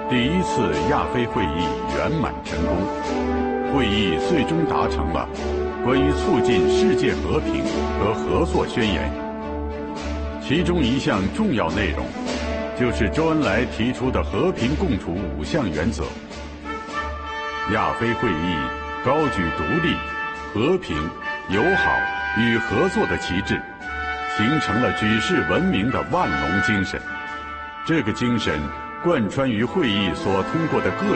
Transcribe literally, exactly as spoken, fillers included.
第一次亚非会议圆满成功，会议最终达成了关于促进世界和平和合作宣言。其中一项重要内容就是周恩来提出的和平共处五项原则。亚非会议高举独立、和平、友好与合作的旗帜，形成了举世闻名的万隆精神。这个精神贯穿于会议所通过的各